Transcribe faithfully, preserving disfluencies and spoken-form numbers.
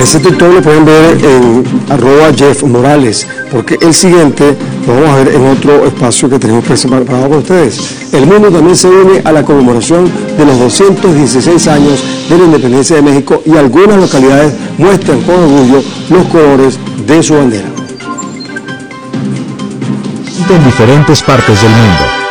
Ese TikTok lo pueden ver en arroba Jeff Morales, porque el siguiente lo vamos a ver en otro espacio que tenemos preparado para ustedes. El mundo también se une a la conmemoración de los doscientos dieciséis años de la independencia de México y algunas localidades muestran con orgullo los colores de su bandera. En diferentes partes del mundo.